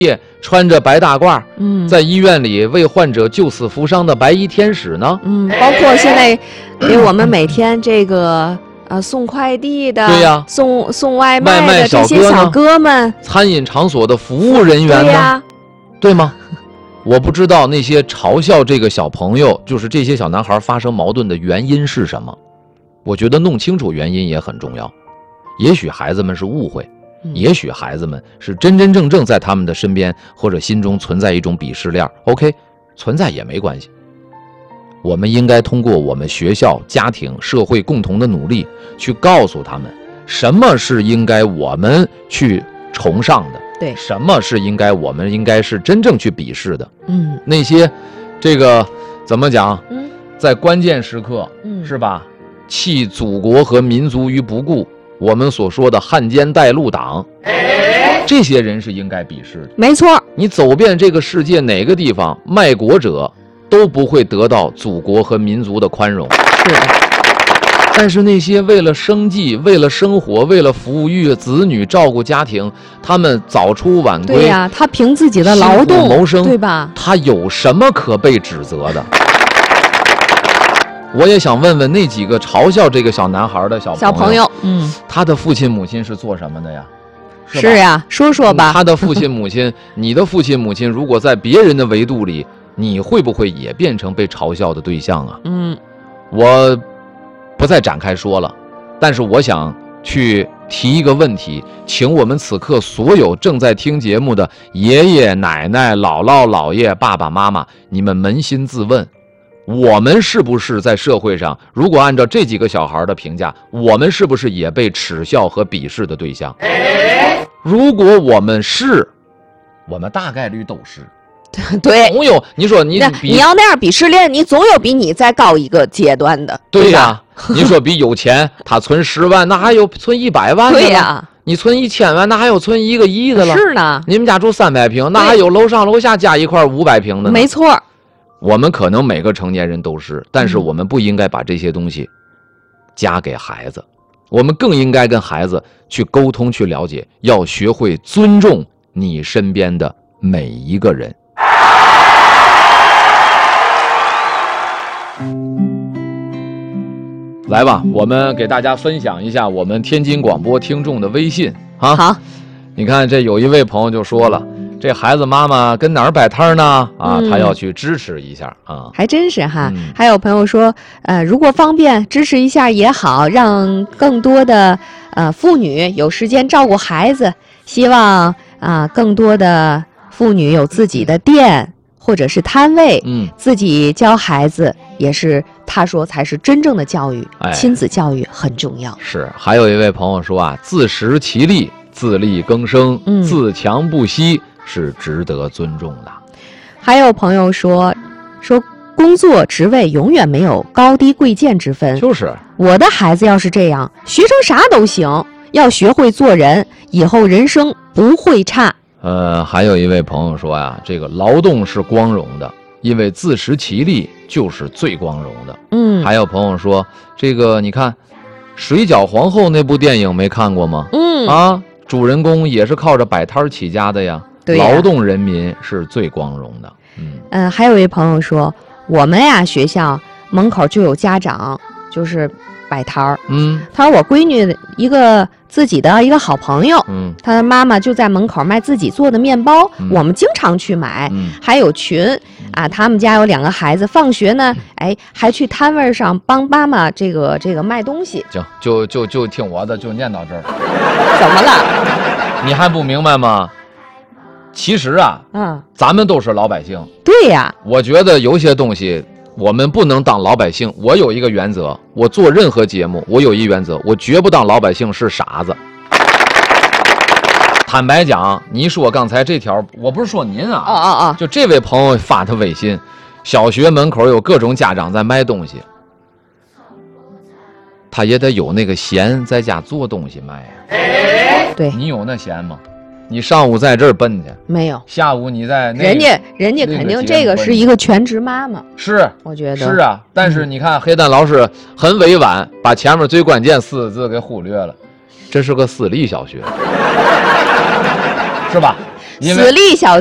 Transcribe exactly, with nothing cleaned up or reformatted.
夜穿着白大褂，嗯，在医院里为患者救死扶伤的白衣天使呢？ 嗯，包括现在给我们每天这个呃送快递的， 对呀， 送送外卖的这些小哥们， 餐饮场所的服务人员呢？ 对呀， 对吗？我不知道那些嘲笑这个小朋友，就是这些小男孩发生矛盾的原因是什么。我觉得弄清楚原因也很重要。也许孩子们是误会，也许孩子们是真真正正在他们的身边或者心中存在一种鄙视链。 OK， 存在也没关系。我们应该通过我们学校、家庭、社会共同的努力，去告诉他们什么是应该我们去崇尚的， 对， 什么是应该我们应该是真正去鄙视的。 嗯， 那些这个怎么讲？ 嗯， 在关键时刻，嗯，是吧？弃祖国和民族于不顾，我们所说的汉奸带路党，这些人是应该鄙视的。 没错， 你走遍这个世界哪个地方，卖国者都不会得到祖国和民族的宽容。 是的。 但是那些为了生计、为了生活、为了抚育子女、照顾家庭，他们早出晚归， 对呀、啊，他凭自己的劳动谋生， 对吧？ 他有什么可被指责的？我也想问问那几个嘲笑这个小男孩的小朋友， 小朋友，嗯， 他的父亲母亲是做什么的呀？ 是, 是呀，说说吧。 他的父亲母亲，你的父亲母亲，如果在别人的维度里，你会不会也变成被嘲笑的对象啊？ 嗯， 我不再展开说了，但是我想去提一个问题，请我们此刻所有正在听节目的爷爷奶奶、姥姥姥爷、爸爸妈妈，你们扪心自问，我们是不是在社会上，如果按照这几个小孩的评价，我们是不是也被耻笑和鄙视的对象？如果我们是，我们大概率都是。 对， 总有你说你你要那样鄙视链，你总有比你再高一个阶段的。 对呀、啊，你说比有钱，他存十万，那还有存一百万的。 对呀、啊， 你存一千万，那还有存一个亿的了。 是呢， 你们家住三百平，那还有楼上楼下加一块五百平的呢。 没错， 我们可能每个成年人都是，但是我们不应该把这些东西加给孩子，我们更应该跟孩子去沟通、去了解，要学会尊重你身边的每一个人。来吧，我们给大家分享一下我们天津广播听众的微信啊。 好， 你看这有一位朋友就说了，这孩子妈妈跟哪儿摆摊呢？啊， 嗯、 他要去支持一下啊。 还真是哈、 嗯。 还有朋友说，呃，如果方便支持一下也好，让更多的呃妇女有时间照顾孩子。希望啊、呃，更多的妇女有自己的店或者是摊位， 嗯， 自己教孩子也是，他说才是真正的教育， 哎、 亲子教育很重要。 是，还有一位朋友说啊，自食其力，自力更生， 嗯、 自强不息，是值得尊重的。 还有朋友说，说工作职位永远没有高低贵贱之分。 就是我的孩子要是这样，学成啥都行，要学会做人，以后人生不会差。 呃，还有一位朋友说呀，这个劳动是光荣的，因为自食其力就是最光荣的。 嗯， 还有朋友说，这个你看，《水饺皇后》那部电影没看过吗？ 嗯啊，主人公也是靠着摆摊起家的呀。 对呀， 劳动人民是最光荣的。嗯嗯、呃，还有一位朋友说，我们呀学校门口就有家长就是摆摊儿。 嗯， 他说我闺女一个自己的一个好朋友， 嗯， 他的妈妈就在门口卖自己做的面包， 嗯、 我们经常去买。 嗯， 还有群啊，他们家有两个孩子，放学呢，哎，还去摊位上帮妈妈这个这个卖东西。 行，就就就听我的，就念到这儿。 怎么了？ 你还不明白吗？其实啊， 嗯， 咱们都是老百姓。 对呀， 我觉得有些东西我们不能当老百姓。我有一个原则，我做任何节目，我有一原则，我绝不当老百姓是傻子。坦白讲，你说刚才这条，我不是说您啊， 哦哦哦， 就这位朋友发的微信，小学门口有各种家长在卖东西，他也得有那个闲在家做东西卖呀。 对， 你有那闲吗？你上午在这儿奔去， 没有； 下午你在、那个、 人家人家肯定这个是一个全职妈妈， 是， 我觉得是啊。但是你看，黑蛋老师很委婉，把前面最关键四个字给忽略了。这是个私立小学，是吧？ 因为私立小